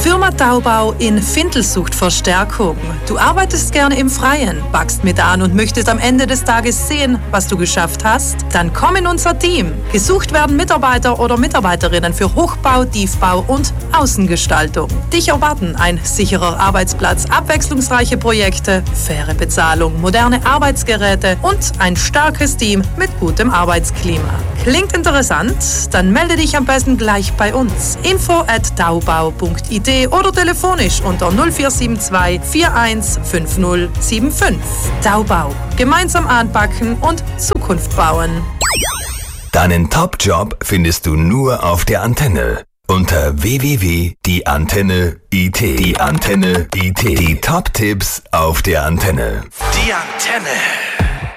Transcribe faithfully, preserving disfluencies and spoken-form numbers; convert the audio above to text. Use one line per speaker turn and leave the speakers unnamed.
Firma Taubau in Findel sucht Verstärkung. Du arbeitest gerne im Freien, packst mit an und möchtest am Ende des Tages sehen, was du geschafft hast? Dann komm in unser Team. Gesucht werden Mitarbeiter oder Mitarbeiterinnen für Hochbau, Tiefbau und Außengestaltung. Dich erwarten ein sicherer Arbeitsplatz, abwechslungsreiche Projekte, faire Bezahlung, moderne Arbeitsgeräte und ein starkes Team mit gutem Arbeitsklima. Klingt interessant? Dann melde dich am besten gleich bei uns. info at taubau punkt i d oder telefonisch unter null vier sieben zwei vier eins fünf null sieben fünf. Taubau. Gemeinsam anpacken und Zukunft bauen.
Deinen Top-Job findest du nur auf der Antenne. Unter w w w punkt die antenne punkt i t. Die Antenne punkt i t. Die Top-Tipps auf der Antenne.
Die Antenne.